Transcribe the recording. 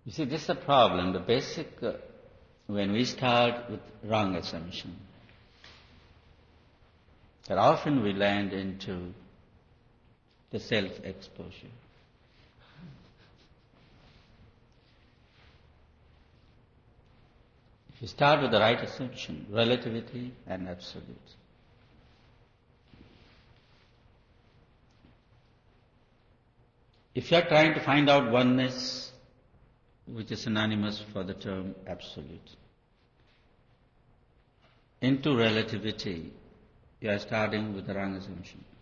You see, this is the problem, the basic, when we start with wrong assumption, that often we land into the self-exposure. If you start with the right assumption, relativity and absolute, if you are trying to find out oneness, which is synonymous for the term absolute, into relativity, you are starting with the wrong assumption.